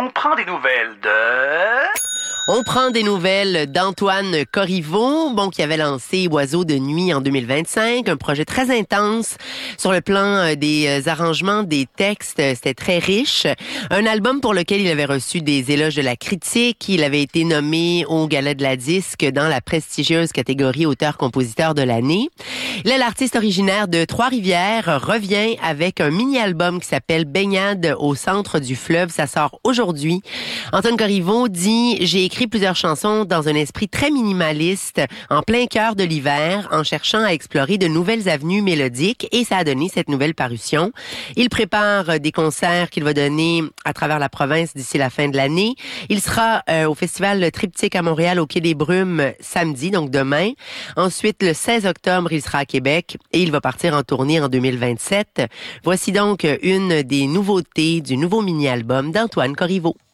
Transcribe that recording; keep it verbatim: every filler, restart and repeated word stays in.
On prend des nouvelles de... On prend des nouvelles d'Antoine Corriveau, bon, qui avait lancé Oiseaux de nuit en deux mille vingt-cinq, un projet très intense sur le plan des arrangements, des textes, c'était très riche. Un album pour lequel il avait reçu des éloges de la critique. Il avait été nommé au Gala de la Disque dans la prestigieuse catégorie auteur-compositeur de l'année. Là, l'artiste originaire de Trois-Rivières revient avec un mini-album qui s'appelle Baignade au centre du fleuve. Ça sort aujourd'hui. Antoine Corriveau dit « J'ai écrit plusieurs chansons dans un esprit très minimaliste, en plein cœur de l'hiver, en cherchant à explorer de nouvelles avenues mélodiques, et ça a donné cette nouvelle parution. Il prépare des concerts qu'il va donner à travers la province d'ici la fin de l'année. Il sera euh, au festival Triptyque à Montréal, au Quai des Brumes, samedi, donc demain. Ensuite, le seize octobre, il sera à Québec et il va partir en tournée en deux mille vingt-sept. Voici donc une des nouveautés du nouveau mini-album d'Antoine Corriveau.